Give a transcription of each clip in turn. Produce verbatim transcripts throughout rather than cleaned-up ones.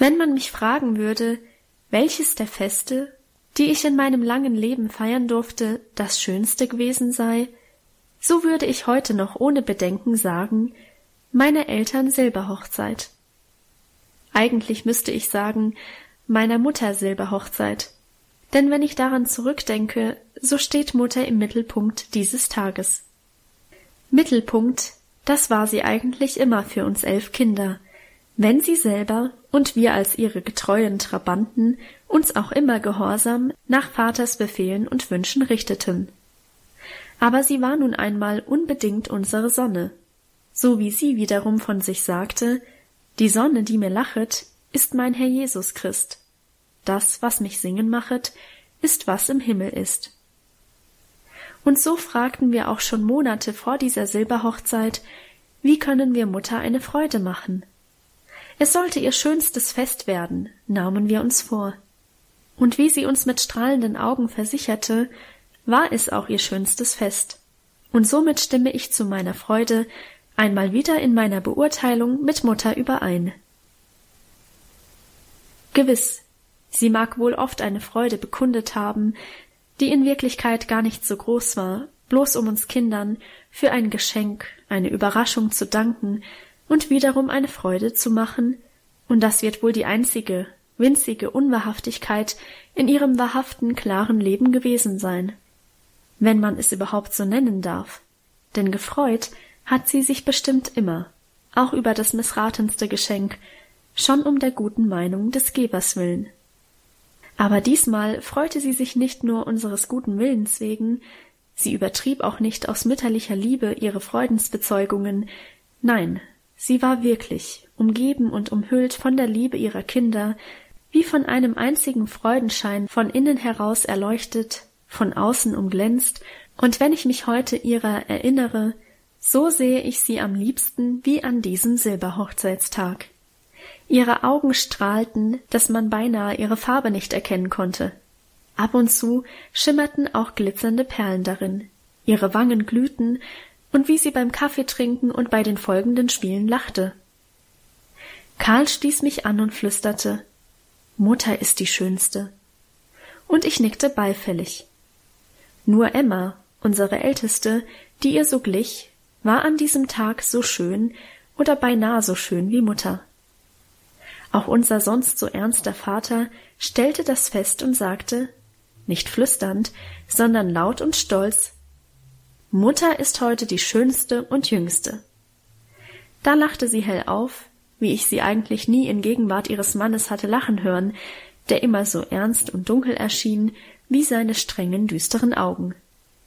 Wenn man mich fragen würde, welches der Feste, die ich in meinem langen Leben feiern durfte, das schönste gewesen sei, so würde ich heute noch ohne Bedenken sagen, meine Eltern Silberhochzeit. Eigentlich müsste ich sagen, meiner Mutter Silberhochzeit, denn wenn ich daran zurückdenke, so steht Mutter im Mittelpunkt dieses Tages. Mittelpunkt, das war sie eigentlich immer für uns elf Kinder, wenn sie selber und wir als ihre getreuen Trabanten uns auch immer gehorsam nach Vaters Befehlen und Wünschen richteten. Aber sie war nun einmal unbedingt unsere Sonne, so wie sie wiederum von sich sagte, die Sonne, die mir lachet, ist mein Herr Jesus Christ. Das, was mich singen machet, ist, was im Himmel ist. Und so fragten wir auch schon Monate vor dieser Silberhochzeit, wie können wir Mutter eine Freude machen? Es sollte ihr schönstes Fest werden, nahmen wir uns vor. Und wie sie uns mit strahlenden Augen versicherte, war es auch ihr schönstes Fest. Und somit stimme ich zu meiner Freude einmal wieder in meiner Beurteilung mit Mutter überein. Gewiss, sie mag wohl oft eine Freude bekundet haben, die in Wirklichkeit gar nicht so groß war, bloß um uns Kindern für ein Geschenk, eine Überraschung zu danken und wiederum eine Freude zu machen, und das wird wohl die einzige, winzige Unwahrhaftigkeit in ihrem wahrhaften, klaren Leben gewesen sein, wenn man es überhaupt so nennen darf, denn gefreut hat sie sich bestimmt immer, auch über das missratenste Geschenk, schon um der guten Meinung des Gebers willen. Aber diesmal freute sie sich nicht nur unseres guten Willens wegen, sie übertrieb auch nicht aus mütterlicher Liebe ihre Freudensbezeugungen, nein, sie war wirklich, umgeben und umhüllt von der Liebe ihrer Kinder, wie von einem einzigen Freudenschein von innen heraus erleuchtet, von außen umglänzt, und wenn ich mich heute ihrer erinnere, so sehe ich sie am liebsten wie an diesem Silberhochzeitstag. Ihre Augen strahlten, dass man beinahe ihre Farbe nicht erkennen konnte. Ab und zu schimmerten auch glitzernde Perlen darin. Ihre Wangen glühten, und wie sie beim Kaffeetrinken und bei den folgenden Spielen lachte. Karl stieß mich an und flüsterte, »Mutter ist die Schönste.« Und ich nickte beifällig. Nur Emma, unsere Älteste, die ihr so glich, war an diesem Tag so schön oder beinahe so schön wie Mutter. Auch unser sonst so ernster Vater stellte das fest und sagte, nicht flüsternd, sondern laut und stolz, »Mutter ist heute die Schönste und Jüngste.« Da lachte sie hell auf, wie ich sie eigentlich nie in Gegenwart ihres Mannes hatte lachen hören, der immer so ernst und dunkel erschien, wie seine strengen, düsteren Augen.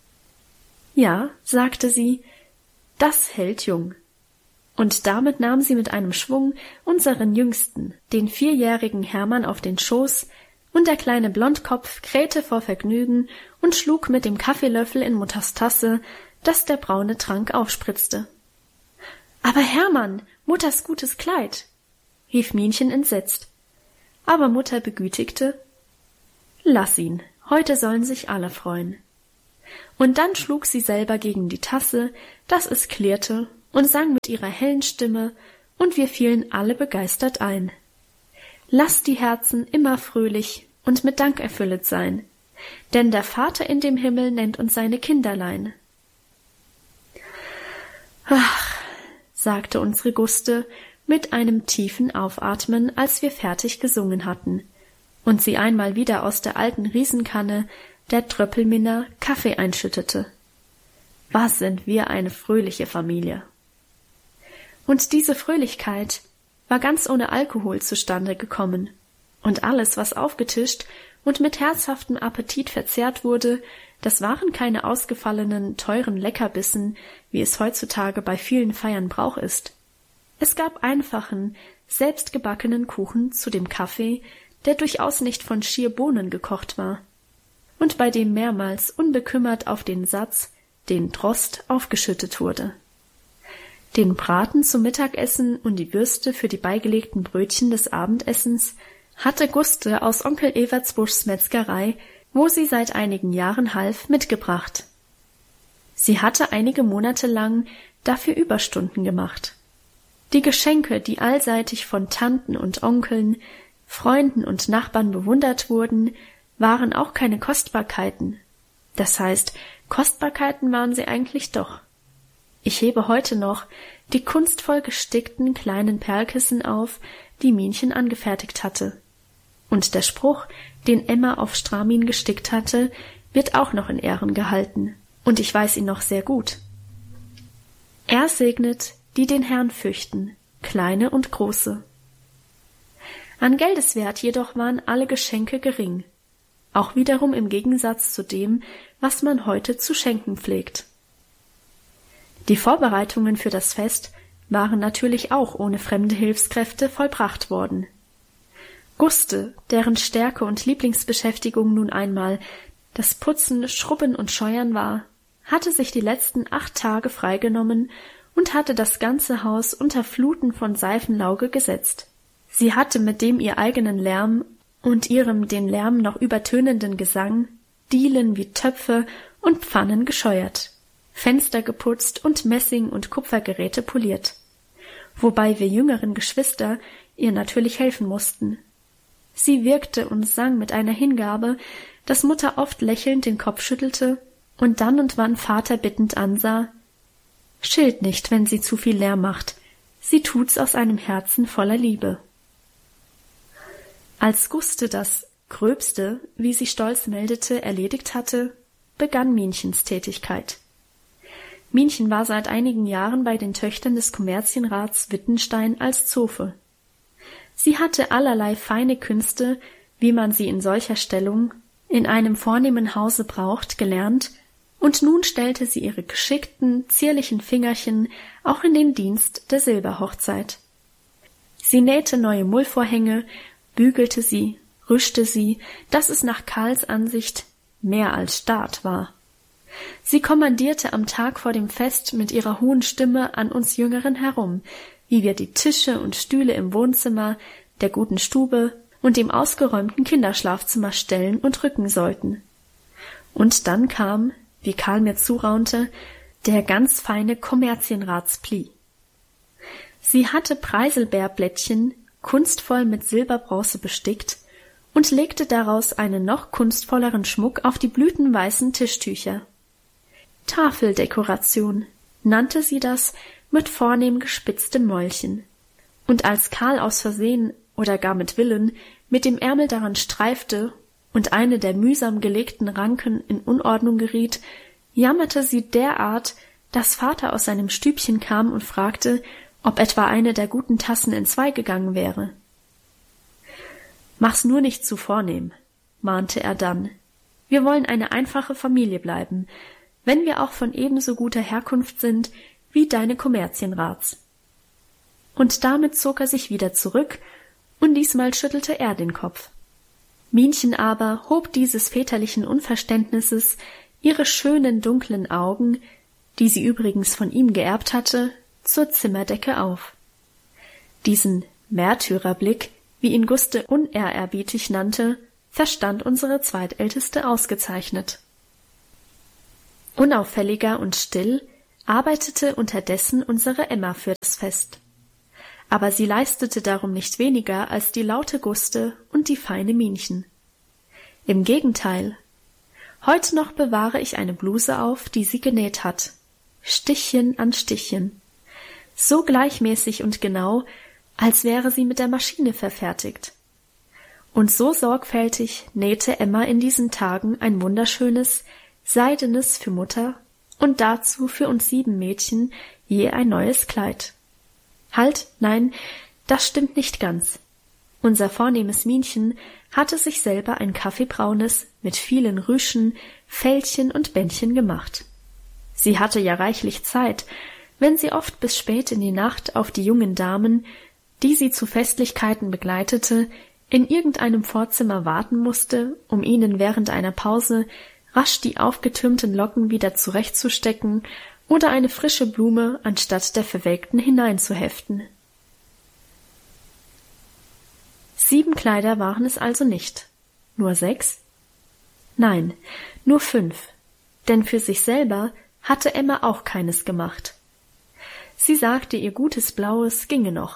»Ja«, sagte sie, »das hält jung.« Und damit nahm sie mit einem Schwung unseren Jüngsten, den vierjährigen Hermann, auf den Schoß, und der kleine Blondkopf krähte vor Vergnügen und schlug mit dem Kaffeelöffel in Mutters Tasse, dass der braune Trank aufspritzte. »Aber Hermann, Mutters gutes Kleid«, rief Minchen entsetzt. Aber Mutter begütigte, »Lass ihn, heute sollen sich alle freuen.« Und dann schlug sie selber gegen die Tasse, dass es klirrte, und sang mit ihrer hellen Stimme, und wir fielen alle begeistert ein. »Lasst die Herzen immer fröhlich und mit Dank erfüllet sein, denn der Vater in dem Himmel nennt uns seine Kinderlein.« »Ach«, sagte unsere Guste mit einem tiefen Aufatmen, als wir fertig gesungen hatten, und sie einmal wieder aus der alten Riesenkanne der Tröppelminner Kaffee einschüttete. »Was sind wir eine fröhliche Familie!« Und diese Fröhlichkeit war ganz ohne Alkohol zustande gekommen, und alles, was aufgetischt und mit herzhaftem Appetit verzehrt wurde, das waren keine ausgefallenen, teuren Leckerbissen, wie es heutzutage bei vielen Feiern Brauch ist. Es gab einfachen, selbstgebackenen Kuchen zu dem Kaffee, der durchaus nicht von schier Bohnen gekocht war, und bei dem mehrmals unbekümmert auf den Satz, den Trost, aufgeschüttet wurde. Den Braten zum Mittagessen und die Würste für die beigelegten Brötchen des Abendessens hatte Guste aus Onkel Evertsbuschs Metzgerei, wo sie seit einigen Jahren half, mitgebracht. Sie hatte einige Monate lang dafür Überstunden gemacht. Die Geschenke, die allseitig von Tanten und Onkeln, Freunden und Nachbarn bewundert wurden, waren auch keine Kostbarkeiten. Das heißt, Kostbarkeiten waren sie eigentlich doch. Ich hebe heute noch die kunstvoll gestickten kleinen Perlkissen auf, die Minchen angefertigt hatte. Und der Spruch, den Emma auf Stramin gestickt hatte, wird auch noch in Ehren gehalten, und ich weiß ihn noch sehr gut. Er segnet, die den Herrn fürchten, kleine und große. An Geldeswert jedoch waren alle Geschenke gering, auch wiederum im Gegensatz zu dem, was man heute zu schenken pflegt. Die Vorbereitungen für das Fest waren natürlich auch ohne fremde Hilfskräfte vollbracht worden. Guste, deren Stärke und Lieblingsbeschäftigung nun einmal das Putzen, Schrubben und Scheuern war, hatte sich die letzten acht Tage freigenommen und hatte das ganze Haus unter Fluten von Seifenlauge gesetzt. Sie hatte mit dem ihr eigenen Lärm und ihrem den Lärm noch übertönenden Gesang Dielen wie Töpfe und Pfannen gescheuert, Fenster geputzt und Messing- und Kupfergeräte poliert, wobei wir jüngeren Geschwister ihr natürlich helfen mussten. Sie wirkte und sang mit einer Hingabe, dass Mutter oft lächelnd den Kopf schüttelte und dann und wann Vater bittend ansah: »Schilt nicht, wenn sie zu viel Lärm macht, sie tut's aus einem Herzen voller Liebe.« Als Guste das Gröbste, wie sie stolz meldete, erledigt hatte, begann Minchens Tätigkeit. Minchen war seit einigen Jahren bei den Töchtern des Kommerzienrats Wittenstein als Zofe. Sie hatte allerlei feine Künste, wie man sie in solcher Stellung in einem vornehmen Hause braucht, gelernt, und nun stellte sie ihre geschickten, zierlichen Fingerchen auch in den Dienst der Silberhochzeit. Sie nähte neue Mullvorhänge, bügelte sie, rüschte sie, dass es nach Karls Ansicht mehr als Staat war. Sie kommandierte am Tag vor dem Fest mit ihrer hohen Stimme an uns Jüngeren herum, wie wir die Tische und Stühle im Wohnzimmer, der guten Stube und dem ausgeräumten Kinderschlafzimmer stellen und rücken sollten. Und dann kam, wie Karl mir zuraunte, der ganz feine Kommerzienratspli. Sie hatte Preiselbeerblättchen kunstvoll mit Silberbronze bestickt und legte daraus einen noch kunstvolleren Schmuck auf die blütenweißen Tischtücher. Tafeldekoration nannte sie das mit vornehm gespitztem Mäulchen. Und als Karl aus Versehen oder gar mit Willen mit dem Ärmel daran streifte und eine der mühsam gelegten Ranken in Unordnung geriet, jammerte sie derart, dass Vater aus seinem Stübchen kam und fragte, ob etwa eine der guten Tassen entzwei gegangen wäre. »Mach's nur nicht zu vornehm«, mahnte er dann. »Wir wollen eine einfache Familie bleiben, wenn wir auch von ebenso guter Herkunft sind wie deine Kommerzienrats.« Und damit zog er sich wieder zurück, und diesmal schüttelte er den Kopf. Minchen aber hob dieses väterlichen Unverständnisses ihre schönen dunklen Augen, die sie übrigens von ihm geerbt hatte, zur Zimmerdecke auf. Diesen Märtyrerblick, wie ihn Guste unehrerbietig nannte, verstand unsere Zweitälteste ausgezeichnet. Unauffälliger und still arbeitete unterdessen unsere Emma für das Fest. Aber sie leistete darum nicht weniger als die laute Guste und die feine Minchen. Im Gegenteil. Heute noch bewahre ich eine Bluse auf, die sie genäht hat. Stichchen an Stichchen. So gleichmäßig und genau, als wäre sie mit der Maschine verfertigt. Und so sorgfältig nähte Emma in diesen Tagen ein wunderschönes, seidenes für Mutter und dazu für uns sieben Mädchen je ein neues Kleid. Halt, nein, das stimmt nicht ganz. Unser vornehmes Minchen hatte sich selber ein kaffeebraunes mit vielen Rüschen, Fältchen und Bändchen gemacht. Sie hatte ja reichlich Zeit, wenn sie oft bis spät in die Nacht auf die jungen Damen, die sie zu Festlichkeiten begleitete, in irgendeinem Vorzimmer warten musste, um ihnen während einer Pause rasch die aufgetürmten Locken wieder zurechtzustecken oder eine frische Blume anstatt der verwelkten hineinzuheften. Sieben Kleider waren es also nicht. Nur sechs? Nein, nur fünf, denn für sich selber hatte Emma auch keines gemacht. Sie sagte, ihr gutes Blaues ginge noch,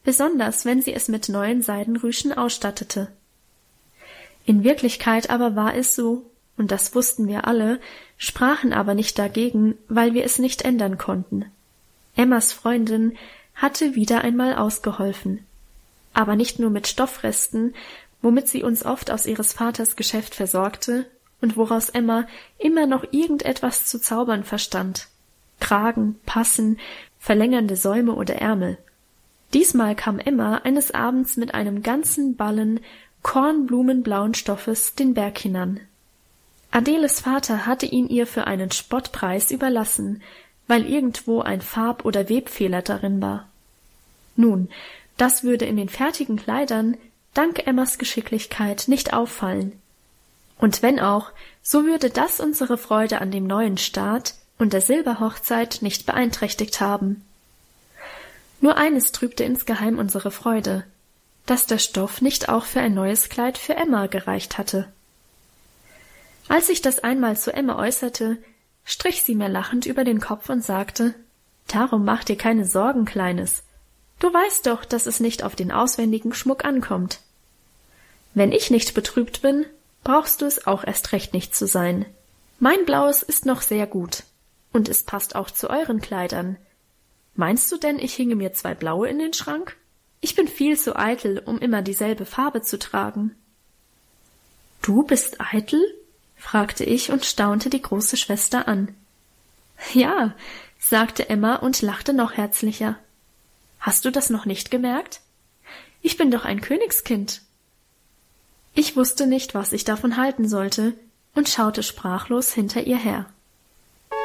besonders wenn sie es mit neuen Seidenrüschen ausstattete. In Wirklichkeit aber war es so, und das wussten wir alle, sprachen aber nicht dagegen, weil wir es nicht ändern konnten. Emmas Freundin hatte wieder einmal ausgeholfen. Aber nicht nur mit Stoffresten, womit sie uns oft aus ihres Vaters Geschäft versorgte und woraus Emma immer noch irgendetwas zu zaubern verstand. Kragen, Passen, verlängernde Säume oder Ärmel. Diesmal kam Emma eines Abends mit einem ganzen Ballen kornblumenblauen Stoffes den Berg hinan. Adeles Vater hatte ihn ihr für einen Spottpreis überlassen, weil irgendwo ein Farb- oder Webfehler darin war. Nun, das würde in den fertigen Kleidern dank Emmas Geschicklichkeit nicht auffallen. Und wenn auch, so würde das unsere Freude an dem neuen Staat und der Silberhochzeit nicht beeinträchtigt haben. Nur eines trübte insgeheim unsere Freude, dass der Stoff nicht auch für ein neues Kleid für Emma gereicht hatte. Als ich das einmal zu Emma äußerte, strich sie mir lachend über den Kopf und sagte, »Darum mach dir keine Sorgen, Kleines. Du weißt doch, dass es nicht auf den auswendigen Schmuck ankommt. Wenn ich nicht betrübt bin, brauchst du es auch erst recht nicht zu sein. Mein Blaues ist noch sehr gut, und es passt auch zu euren Kleidern. Meinst du denn, ich hinge mir zwei blaue in den Schrank? Ich bin viel zu eitel, um immer dieselbe Farbe zu tragen.« »Du bist eitel?« fragte ich und staunte die große Schwester an. »Ja«, sagte Emma und lachte noch herzlicher. »Hast du das noch nicht gemerkt? Ich bin doch ein Königskind.« Ich wusste nicht, was ich davon halten sollte, und schaute sprachlos hinter ihr her.